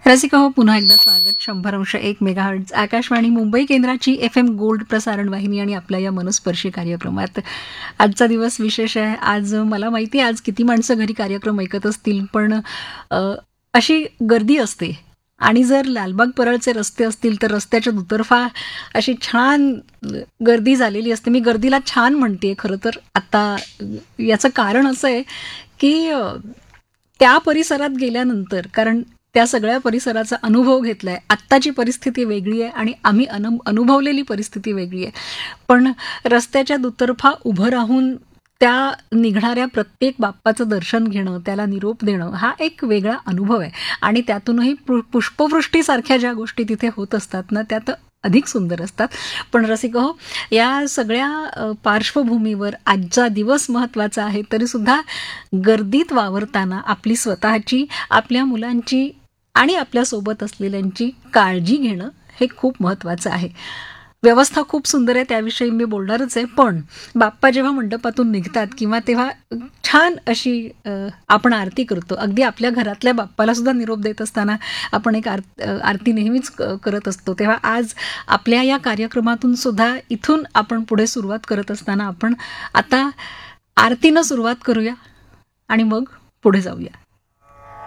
रसिका हो, पुन्हा एकदा स्वागत. 100.1 मेगाहर्ट्झ आकाशवाणी मुंबई केंद्राची FM गोल्ड प्रसारण वाहिनी आणि आपल्या या मनस्पर्शी कार्यक्रमात आजचा दिवस विशेष आहे. आज मला माहिती आहे आज किती माणसं घरी कार्यक्रम ऐकत असतील, पण अशी गर्दी असते आणि जर लालबाग परळचे रस्ते असतील तर रस्त्याच्या दुतर्फा अशी छान गर्दी झालेली असते. मी गर्दीला छान म्हणते खरं तर. आता याचं कारण असं आहे की त्या परिसरात गेल्यानंतर, कारण त्या सगळ्या परिसराचा अनुभव घेतलाय. आत्ताची परिस्थिती वेगळी आहे आणि आम्ही अनुभवलेली परिस्थिती वेगळी आहे. पण रस्त्याच्या दुतर्फा उभं राहून त्या निघणाऱ्या प्रत्येक बाप्पाचं दर्शन घेणं, त्याला निरोप देणं, हा एक वेगळा अनुभव आहे. आणि त्यातूनही पुष्पवृष्टीसारख्या ज्या गोष्टी तिथे होत असतात ना, त्या तर अधिक सुंदर असतात. पण रसिका हो, या सगळ्या पार्श्वभूमीवर आजचा दिवस महत्त्वाचा आहे, तरीसुद्धा गर्दीत वावरताना आपली स्वतःची, आपल्या मुलांची आणि आपल्यासोबत असलेल्यांची काळजी घेणं हे खूप महत्त्वाचं आहे. व्यवस्था खूप सुंदर आहे, त्याविषयी मी बोलणारच आहे. पण बाप्पा जेव्हा मंडपातून निघतात किंवा तेव्हा छान अशी आपण आरती करतो. अगदी आपल्या घरातल्या बाप्पाला सुद्धा निरोप देत असताना आपण एक आरती नेहमीच करत असतो. तेव्हा आज आपल्या या कार्यक्रमातून सुद्धा इथून आपण पुढे सुरुवात करत असताना आपण आता आरतीनं सुरुवात करूया आणि मग पुढे जाऊया.